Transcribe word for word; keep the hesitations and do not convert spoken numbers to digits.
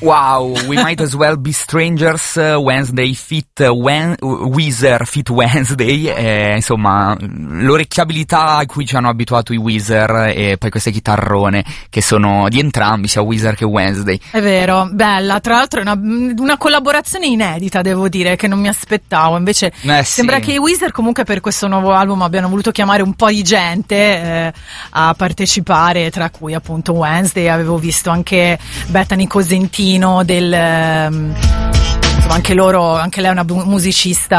Wow, We Might As Well Be Strangers, Wednesday Fit Wen- Weezer Fit Wednesday, eh, insomma l'orecchiabilità a cui ci hanno abituato i Weezer e poi queste chitarrone che sono di entrambi, sia Weezer che Wednesday. È vero, bella, tra l'altro è una, una collaborazione inedita, devo dire, che non mi aspettavo, invece eh, sì. Sembra che i Weezer comunque per questo nuovo album abbiano voluto chiamare un po' di gente eh, a partecipare, tra cui appunto Wednesday, avevo visto anche Bethany Cosentino del... Um, insomma anche loro, anche lei è una musicista